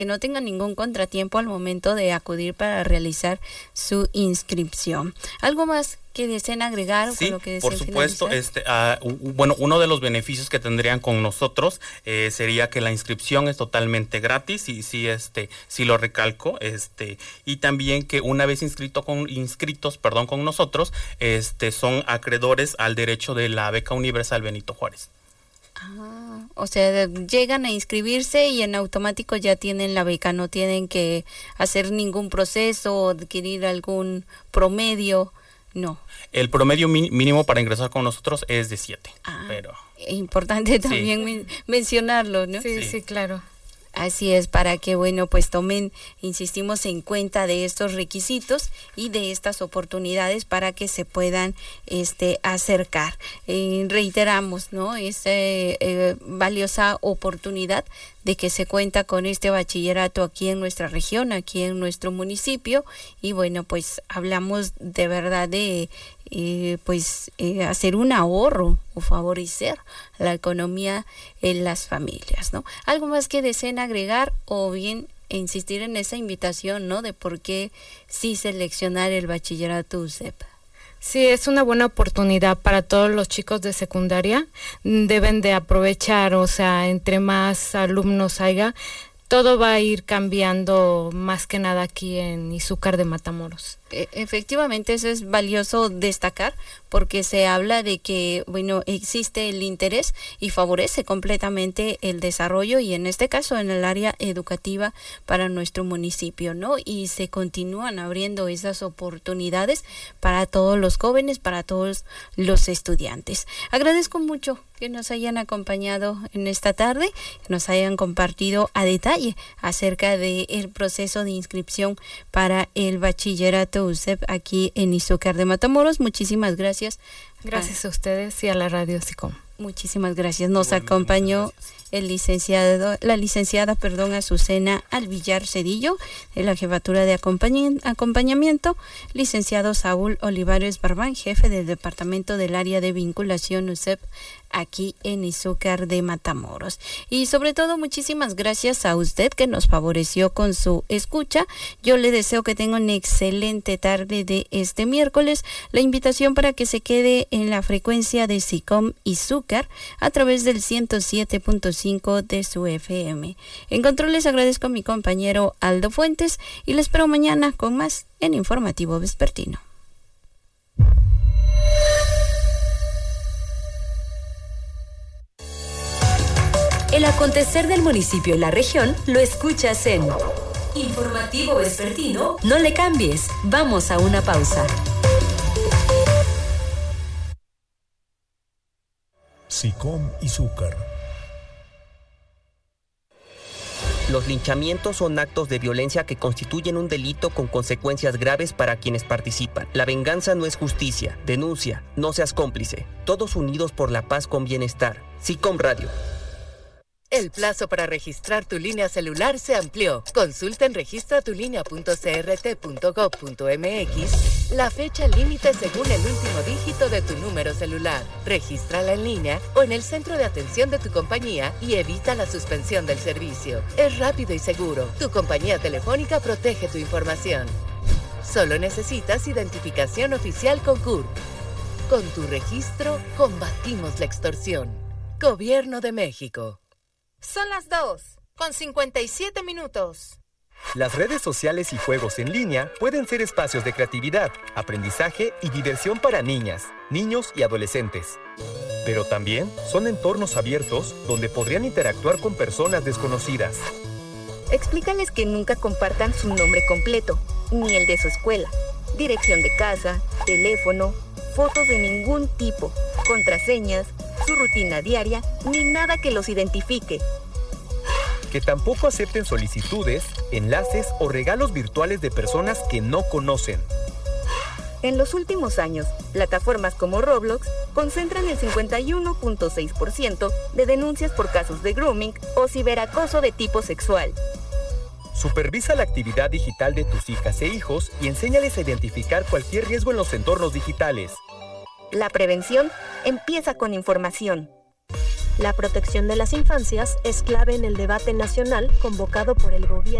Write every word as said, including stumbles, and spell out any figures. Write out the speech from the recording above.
que no tengan ningún contratiempo al momento de acudir para realizar su inscripción. ¿Algo más que deseen agregar? Sí, con lo que por supuesto, este, uh, bueno, uno de los beneficios que tendrían con nosotros eh, sería que la inscripción es totalmente gratis, y sí, este, sí lo recalco, este, y también que una vez inscrito con, inscritos, perdón, con nosotros, este, son acreedores al derecho de la beca universal Benito Juárez. Ah, o sea, llegan a inscribirse y en automático ya tienen la beca, no tienen que hacer ningún proceso o adquirir algún promedio, no. El promedio mínimo para ingresar con nosotros es de siete. Ah, pero es importante también sí. men- mencionarlo, ¿no? Sí, Sí. sí, claro. Así es, para que, bueno, pues tomen, insistimos, en cuenta de estos requisitos y de estas oportunidades para que se puedan este, acercar. Eh, reiteramos, ¿no? Esta eh, valiosa oportunidad de que se cuenta con este bachillerato aquí en nuestra región, aquí en nuestro municipio, y bueno, pues hablamos de verdad de eh, pues eh, hacer un ahorro o favorecer la economía en las familias, ¿no? ¿Algo más que deseen agregar o bien insistir en esa invitación, ¿no? De por qué sí seleccionar el bachillerato U S E P? Sí, es una buena oportunidad para todos los chicos de secundaria. Deben de aprovechar, o sea, entre más alumnos haya, todo va a ir cambiando más que nada aquí en Izúcar de Matamoros. Efectivamente, eso es valioso destacar porque se habla de que, bueno, existe el interés y favorece completamente el desarrollo y en este caso en el área educativa para nuestro municipio, ¿no? Y se continúan abriendo esas oportunidades para todos los jóvenes, para todos los estudiantes. Agradezco mucho que nos hayan acompañado en esta tarde, que nos hayan compartido a detalle acerca del proceso de inscripción para el bachillerato U S E P aquí en Izúcar de Matamoros. Muchísimas gracias. Gracias a ustedes y a la radio SICOM. Muchísimas gracias. Nos acompañó el licenciado, la licenciada, perdón, Azucena Alvillar Cedillo, de la Jefatura de Acompañ- Acompañamiento, licenciado Saúl Olivares Barbán, jefe del Departamento del Área de Vinculación U S E P aquí en Izúcar de Matamoros. Y sobre todo, muchísimas gracias a usted que nos favoreció con su escucha. Yo le deseo que tenga una excelente tarde de este miércoles. La invitación para que se quede en la frecuencia de SICOM Izúcar a través del ciento siete punto cinco de su F M. En controles agradezco a mi compañero Aldo Fuentes y le espero mañana con más en Informativo Vespertino. El acontecer del municipio y la región lo escuchas en Informativo Vespertino. No le cambies, vamos a una pausa. SICOM Izúcar. Los linchamientos son actos de violencia que constituyen un delito con consecuencias graves para quienes participan. La venganza no es justicia. Denuncia, no seas cómplice. Todos unidos por la paz con bienestar. SICOM Radio. El plazo para registrar tu línea celular se amplió. Consulta en registra tu línea punto c r t punto gov punto m x la fecha límite según el último dígito de tu número celular. Regístrala en línea o en el centro de atención de tu compañía y evita la suspensión del servicio. Es rápido y seguro. Tu compañía telefónica protege tu información. Solo necesitas identificación oficial con C U R P. Con tu registro, combatimos la extorsión. Gobierno de México. Son las dos, con cincuenta y siete minutos. Las redes sociales y juegos en línea pueden ser espacios de creatividad, aprendizaje y diversión para niñas, niños y adolescentes. Pero también son entornos abiertos donde podrían interactuar con personas desconocidas. Explícales que nunca compartan su nombre completo, ni el de su escuela, dirección de casa, teléfono, fotos de ningún tipo, contraseñas, su rutina diaria, ni nada que los identifique. Que tampoco acepten solicitudes, enlaces o regalos virtuales de personas que no conocen. En los últimos años, plataformas como Roblox concentran el cincuenta y uno punto seis por ciento de denuncias por casos de grooming o ciberacoso de tipo sexual. Supervisa la actividad digital de tus hijas e hijos y enséñales a identificar cualquier riesgo en los entornos digitales. La prevención empieza con información. La protección de las infancias es clave en el debate nacional convocado por el gobierno.